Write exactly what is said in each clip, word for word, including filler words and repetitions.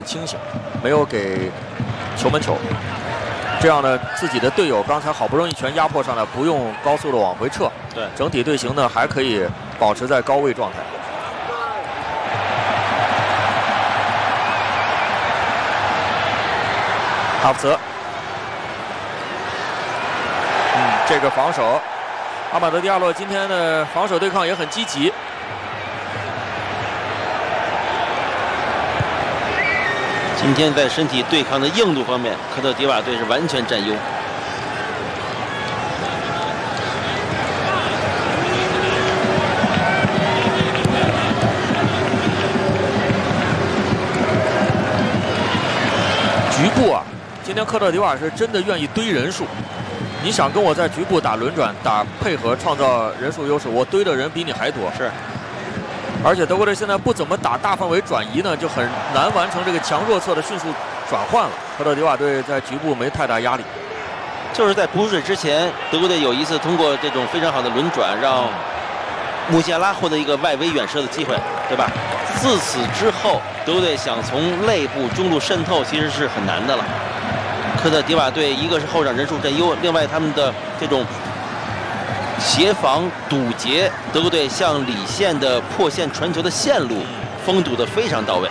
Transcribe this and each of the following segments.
清醒，没有给球门球。这样呢，自己的队友刚才好不容易全压迫上来，不用高速的往回撤。 对， 整体队形呢还可以保持在高位状态。哈弗泽，嗯，这个防守，阿马德迪亚洛今天的防守对抗也很积极。 今天在身体对抗的硬度方面，科特迪瓦队是完全占优。 局部啊，今天科特迪瓦是真的愿意堆人数。你想跟我在局部打轮转、打配合，创造人数优势，我堆的人比你还多。 是。 而且德国队现在不怎么打大范围转移呢，就很难完成这个强弱侧的迅速转换了。科特迪瓦队在局部没太大压力， 就是在补水之前，德国队有一次通过这种非常好的轮转，让穆西亚拉获得一个外围远射的机会，对吧？自此之后，德国队想从内部中路渗透其实是很难的了。科特迪瓦队一个是后场人数占优，另外他们的这种 协防堵截德国队向里线的破线传球的线路封堵得非常到位。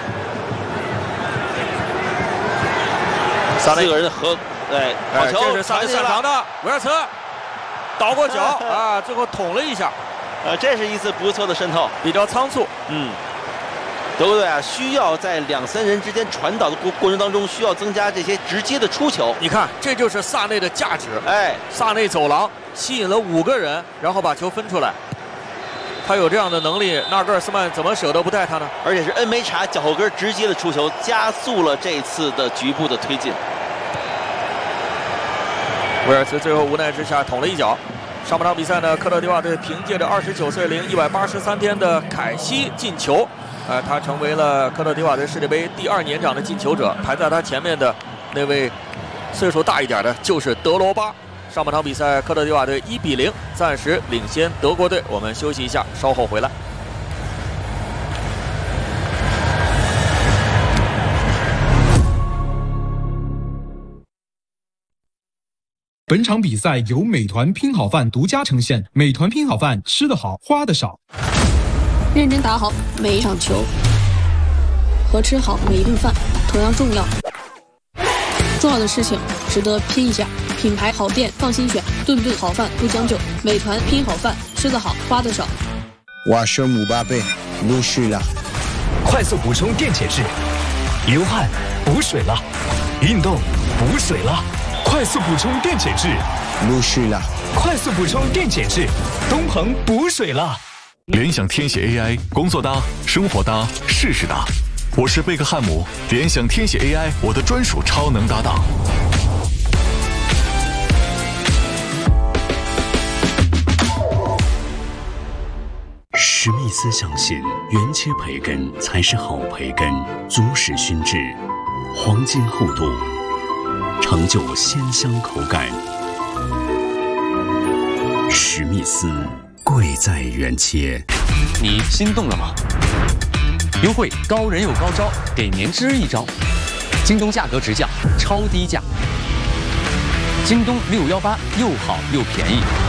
四个人的合，哎，好球！ 这是萨内擅长的，维尔茨倒过脚啊，最后捅了一下。 呃，这是一次不错的渗透， 比较仓促。 嗯，德国队啊，需要在两三人之间传导的过过程当中，需要增加这些直接的出球。 你看，这就是萨内的价值。 哎， 萨内走廊 吸引了五个人，然后把球分出来。他有这样的能力，纳格尔斯曼怎么舍得不带他呢？ 而且是恩梅查脚后跟直接的出球，加速了这次的局部的推进。 威尔茨最后无奈之下捅了一脚。上半场比赛呢，科特迪瓦队凭借着二十九岁零一百八十三天的凯西进球，呃，他成为了科特迪瓦队世界杯第二年长的进球者。排在他前面的那位岁数大一点的就是德罗巴。 上半场比赛，科特迪瓦队一比零暂时领先德国队。我们休息一下，稍后回来。 本场比赛由美团拼好饭独家呈现。美团拼好饭，吃得好，花得少。 认真打好每一场球，和吃好每一顿饭同样重要。重要的事情值得拼一下。 品牌好店放心选，顿顿好饭不将就。美团拼好饭，吃得好，花得少。 我是姆巴佩，陆续了。 快速补充电解质，流汗补水了，运动补水了，快速补充电解质， 陆续了。 快速补充电解质，东鹏补水了。 联想天写 A I， 工作搭，生活搭，事事搭。我是贝克汉姆，联想天写 A I， 我的专属超能搭档。 史密斯相信，原切培根才是好培根，足史熏制，黄金厚度，成就鲜香口感。史密斯，贵在原切。 你心动了吗？优惠高人有高招，给年之一招。京东价格直降，超低价。京东六幺八又好又便宜。